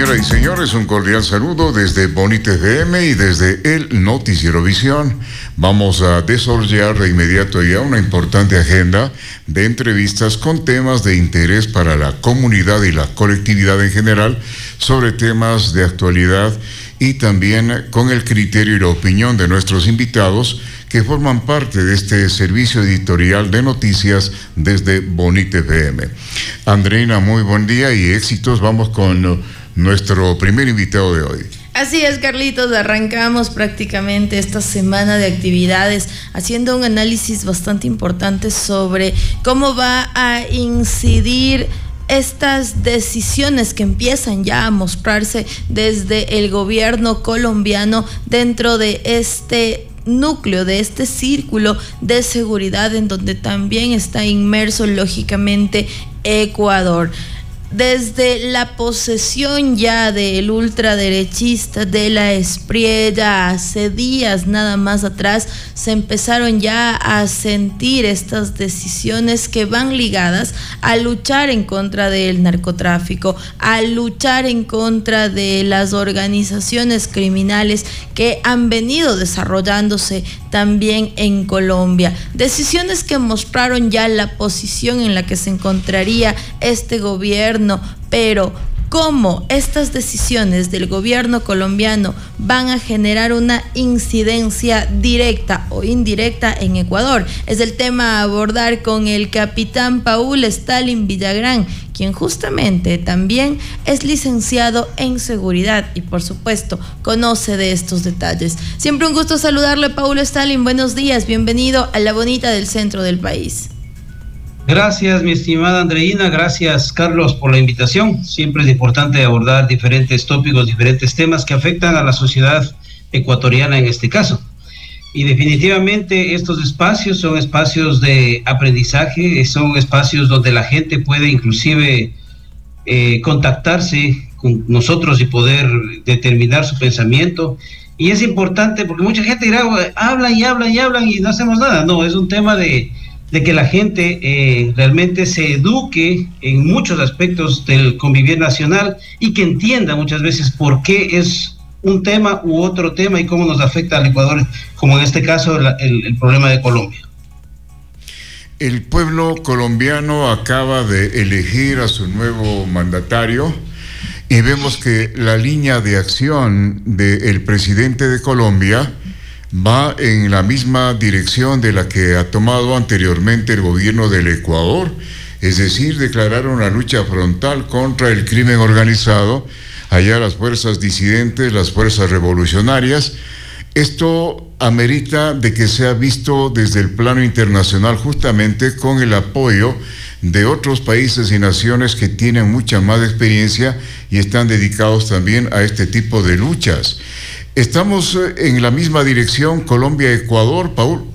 Señoras y señores, un cordial saludo desde Bonita FM y desde el Noticiero Visión. Vamos a desarrollar de inmediato ya una importante agenda de entrevistas con temas de interés para la comunidad y la colectividad en general, sobre temas de actualidad y también con el criterio y la opinión de nuestros invitados que forman parte de este servicio editorial de noticias desde Bonita FM. Andreina, muy buen día y éxitos. Vamos con nuestro primer invitado de hoy. Así es, Carlitos, arrancamos prácticamente esta semana de actividades haciendo un análisis bastante importante sobre cómo va a incidir estas decisiones que empiezan ya a mostrarse desde el gobierno colombiano dentro de este núcleo, de este círculo de seguridad en donde también está inmerso lógicamente Ecuador. Desde la posesión ya del ultraderechista de la Espriella hace días nada más atrás se empezaron ya a sentir estas decisiones que van ligadas a luchar en contra del narcotráfico, a luchar en contra de las organizaciones criminales que han venido desarrollándose también en Colombia. Decisiones que mostraron ya la posición en la que se encontraría este gobierno, pero cómo estas decisiones del gobierno colombiano van a generar una incidencia directa o indirecta en Ecuador. Es el tema a abordar con el capitán Paul Stalin Villagrán, quien justamente también es licenciado en seguridad y por supuesto conoce de estos detalles. Siempre un gusto saludarle, Paul Stalin. Buenos días, bienvenido a la bonita del centro del país. Gracias, mi estimada Andreina, gracias, Carlos, por la invitación. Siempre es importante abordar diferentes tópicos, diferentes temas que afectan a la sociedad ecuatoriana en este caso. Y definitivamente estos espacios son espacios de aprendizaje, son espacios donde la gente puede inclusive contactarse con nosotros y poder determinar su pensamiento. Y es importante porque mucha gente dirá, hablan y hablan y hablan y no hacemos nada. No, es un tema de que la gente realmente se eduque en muchos aspectos del convivir nacional y que entienda muchas veces por qué es un tema u otro tema y cómo nos afecta al Ecuador, como en este caso el problema de Colombia. El pueblo colombiano acaba de elegir a su nuevo mandatario y vemos que la línea de acción del presidente de Colombia va en la misma dirección de la que ha tomado anteriormente el gobierno del Ecuador, es decir, declarar una lucha frontal contra el crimen organizado, allá las fuerzas disidentes, las fuerzas revolucionarias. Esto amerita de que sea visto desde el plano internacional justamente con el apoyo de otros países y naciones que tienen mucha más experiencia y están dedicados también a este tipo de luchas. ¿Estamos en la misma dirección Colombia-Ecuador, Paul?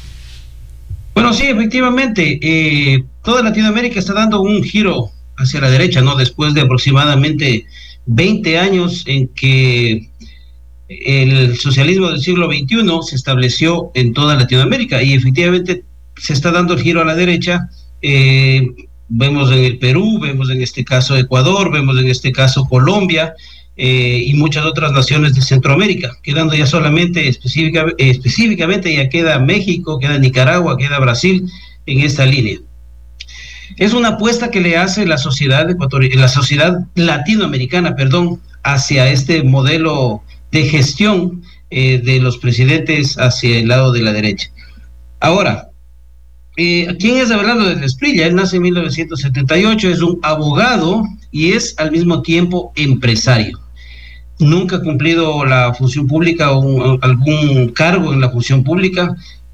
Bueno, sí, efectivamente. Toda Latinoamérica está dando un giro hacia la derecha, ¿no? Después de aproximadamente 20 años en que el socialismo del siglo XXI se estableció en toda Latinoamérica y efectivamente se está dando el giro a la derecha. Vemos en el Perú, vemos en este caso Ecuador, vemos en este caso Colombia, y muchas otras naciones de Centroamérica, quedando ya solamente específicamente ya queda México, queda Nicaragua, queda Brasil en esta línea. Es una apuesta que le hace la sociedad latinoamericana, hacia este modelo de gestión de los presidentes hacia el lado de la derecha. Ahora, ¿quién es Abelardo de la Espriella? Él nace en 1978, es un abogado y es al mismo tiempo empresario. Nunca ha cumplido la función pública o algún cargo en la función pública.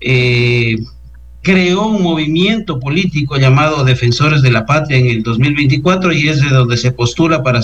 Creó un movimiento político llamado Defensores de la Patria en el 2024 y es de donde se postula para